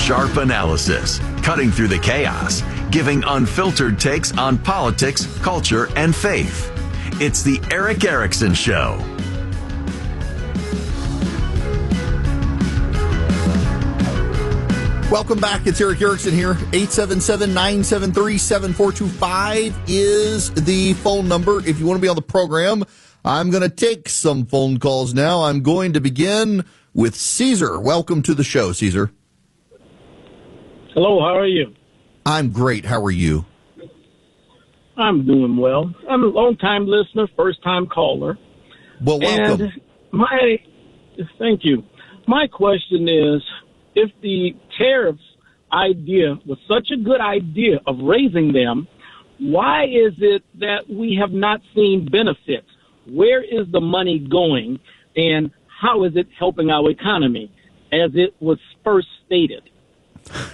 sharp analysis, cutting through the chaos, giving unfiltered takes on politics, culture, and faith. It's the Erick Erickson Show. Welcome back. It's Erick Erickson here. 877-973-7425 is the phone number. If you want to be on the program, I'm going to take some phone calls now. I'm going to begin with Caesar. Welcome to the show, Caesar. Hello, how are you? I'm great. How are you? I'm doing well. I'm a long-time listener, first-time caller. Well, welcome. And thank you. My question is, if the tariffs idea was such a good idea of raising them, why is it that we have not seen benefits? Where is the money going, and how is it helping our economy, as it was first stated?